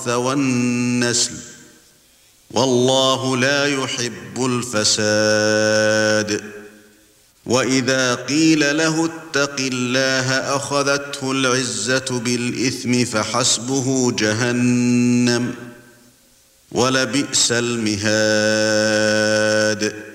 والنسل والله لا يحب الفساد وإذا قيل له اتق الله أخذته العزة بالإثم فحسبه جهنم ولبئس المهاد